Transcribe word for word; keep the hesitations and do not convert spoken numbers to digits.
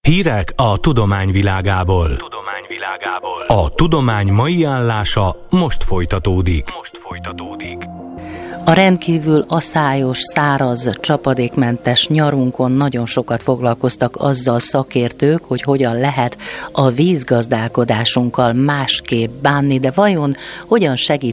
Hírek a tudomány világából. Tudomány világából. A tudomány mai állása most folytatódik. Most folytatódik. A rendkívül aszályos, száraz, csapadékmentes nyarunkon nagyon sokat foglalkoztak azzal szakértők, hogy hogyan lehet a vízgazdálkodásunkkal másképp bánni, de vajon hogyan segít